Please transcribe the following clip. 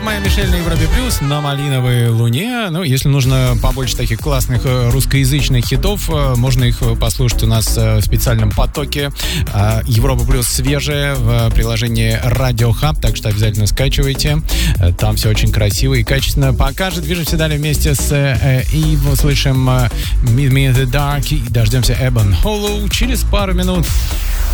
Майя Мишель на Европе Плюс на Малиновой Луне. Ну, если нужно побольше таких классных русскоязычных хитов, можно их послушать у нас в специальном потоке. Европа Плюс свежее в приложении Radio Hub, так что обязательно скачивайте. Там все очень красиво и качественно покажет. Движемся далее вместе с Eve. Услышим Meet Me in the Dark и дождемся Ebon Hollow через пару минут.